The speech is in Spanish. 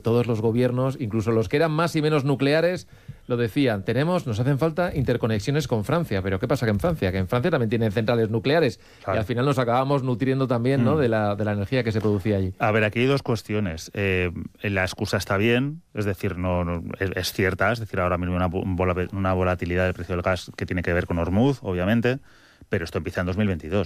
todos los gobiernos, incluso los que eran más y menos nucleares, lo decían, nos hacen falta interconexiones con Francia. Pero ¿qué pasa que en Francia? Que en Francia también tienen centrales nucleares. Claro. Y al final nos acabamos nutriendo también, ¿no?, de la energía que se producía allí. A ver, aquí hay dos cuestiones. La excusa está bien, es decir, es cierta, es decir, ahora mismo una volatilidad del precio del gas que tiene que ver con Hormuz, obviamente, pero esto empieza en 2022.